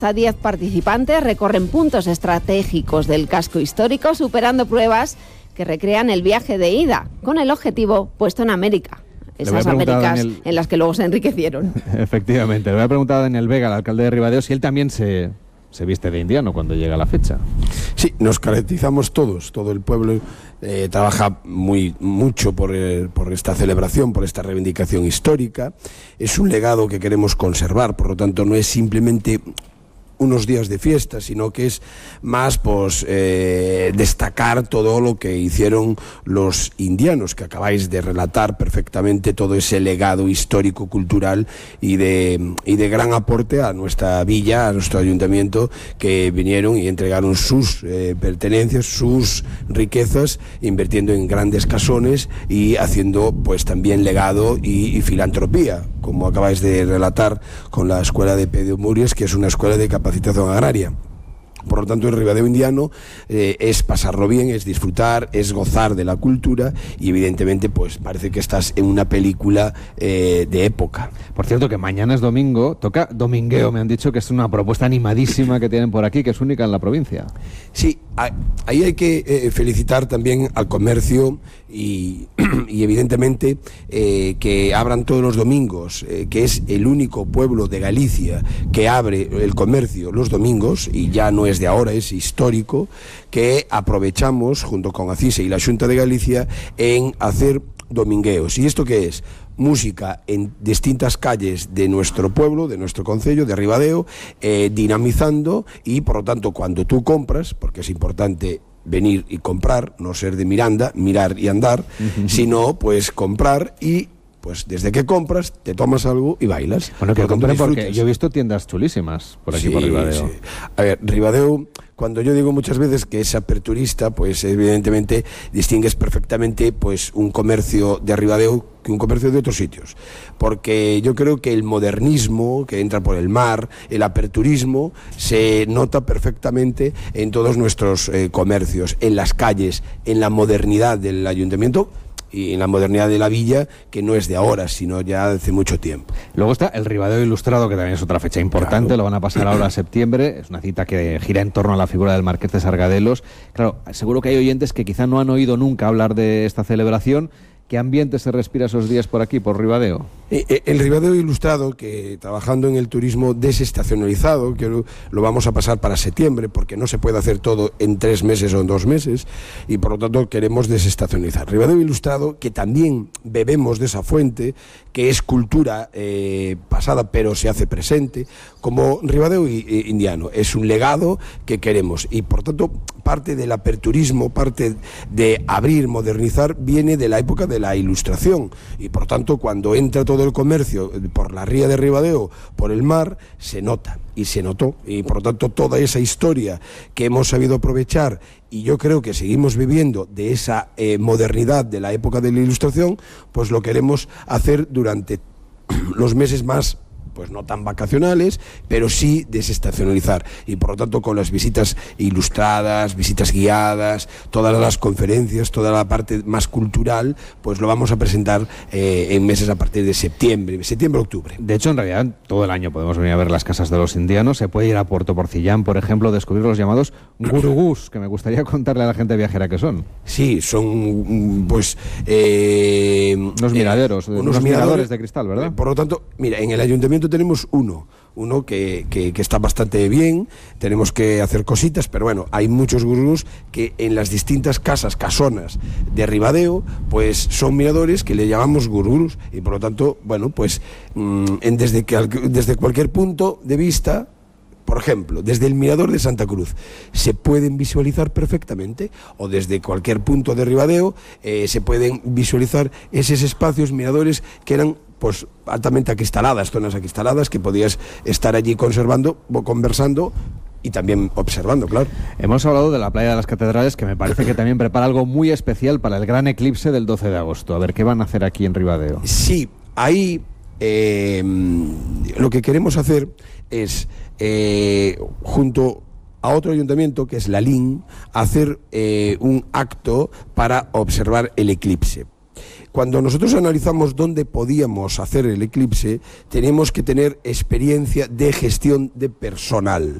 Hasta 10 participantes recorren puntos estratégicos del casco histórico, superando pruebas que recrean el viaje de ida, con el objetivo puesto en América. Esas Américas en las que luego se enriquecieron. Efectivamente. Le voy a preguntar a Daniel Vega, el alcalde de Ribadeo, si él también se viste de indiano cuando llega la fecha. Sí, nos caracterizamos todos, todo el pueblo trabaja mucho por esta celebración, por esta reivindicación histórica. Es un legado que queremos conservar, por lo tanto no es simplemente unos días de fiesta, sino que es más destacar todo lo que hicieron los indianos, que acabáis de relatar perfectamente, todo ese legado histórico, cultural y de gran aporte a nuestra villa, a nuestro ayuntamiento, que vinieron y entregaron sus pertenencias, sus riquezas, invirtiendo en grandes casones y haciendo pues también legado y filantropía, como acabáis de relatar con la escuela de Pedro Murias, que es una escuela de capacitación agraria. Por lo tanto, el Ribadeo indiano es pasarlo bien, es disfrutar, es gozar de la cultura y evidentemente pues parece que estás en una película de época. Por cierto, que mañana es domingo, toca domingueo, me han dicho que es una propuesta animadísima que tienen por aquí, que es única en la provincia. Sí, ahí hay que felicitar también al comercio y evidentemente que abran todos los domingos, que es el único pueblo de Galicia que abre el comercio los domingos, y ya no es de ahora, es histórico, que aprovechamos junto con ACISE y la Xunta de Galicia en hacer domingueos. ¿Y esto qué es? Música en distintas calles de nuestro pueblo, de nuestro concello, de Ribadeo, dinamizando, y por lo tanto cuando tú compras, porque es importante venir y comprar, no ser de Miranda, mirar y andar, sino pues comprar y pues desde que compras te tomas algo y bailas. Bueno, que compren, porque yo he visto tiendas chulísimas por aquí, por Ribadeo. Sí. A ver, Ribadeo, cuando yo digo muchas veces que es aperturista, pues evidentemente distingues perfectamente pues un comercio de Ribadeo que un comercio de otros sitios, porque yo creo que el modernismo que entra por el mar, el aperturismo, se nota perfectamente en todos nuestros comercios, en las calles, en la modernidad del ayuntamiento y en la modernidad de la villa, que no es de ahora, sino ya de hace mucho tiempo. Luego está el Ribadeo Ilustrado, que también es otra fecha importante, claro. Lo van a pasar ahora a septiembre, es una cita que gira en torno a la figura del Marqués de Sargadelos. Claro, seguro que hay oyentes que quizá no han oído nunca hablar de esta celebración. ¿Qué ambiente se respira esos días por aquí, por Ribadeo? El Ribadeo Ilustrado, que trabajando en el turismo desestacionalizado, que lo vamos a pasar para septiembre, porque no se puede hacer todo en 3 meses o en 2 meses, y por lo tanto queremos desestacionalizar. Ribadeo Ilustrado, que también bebemos de esa fuente, que es cultura pasada, pero se hace presente, como Ribadeo indiano. Es un legado que queremos, y por tanto parte del aperturismo, parte de abrir, modernizar, viene de la época de la Ilustración, y por tanto cuando entra todo el comercio por la ría de Ribadeo, por el mar, se nota y se notó, y por tanto toda esa historia que hemos sabido aprovechar, y yo creo que seguimos viviendo de esa modernidad de la época de la Ilustración, pues lo queremos hacer durante los meses más, pues no tan vacacionales, pero sí desestacionalizar, y por lo tanto con las visitas ilustradas, visitas guiadas, todas las conferencias, toda la parte más cultural, pues lo vamos a presentar en meses a partir de septiembre, octubre. De hecho, en realidad, todo el año podemos venir a ver las casas de los indianos. Se puede ir a Puerto Porcillán, por ejemplo, descubrir los llamados gurugús, que me gustaría contarle a la gente viajera qué son. Sí, son pues unos miraderos, unos miradores de cristal, ¿verdad? Por lo tanto, mira, en el ayuntamiento tenemos uno que está bastante bien, tenemos que hacer cositas, pero bueno, hay muchos gurús que en las distintas casonas de Ribadeo, pues son miradores que le llamamos gurús, y por lo tanto, bueno, pues desde cualquier punto de vista, por ejemplo, desde el mirador de Santa Cruz se pueden visualizar perfectamente, o desde cualquier punto de Ribadeo se pueden visualizar esos espacios miradores que eran pues altamente acristaladas, zonas acristaladas que podías estar allí conversando y también observando, claro. Hemos hablado de la playa de las Catedrales, que me parece que también prepara algo muy especial para el gran eclipse del 12 de agosto. A ver, ¿qué van a hacer aquí en Ribadeo? Sí, ahí lo que queremos hacer es, junto a otro ayuntamiento, que es Lalín, hacer un acto para observar el eclipse. cuando nosotros analizamos dónde podíamos hacer el eclipse, tenemos que tener experiencia de gestión de personal.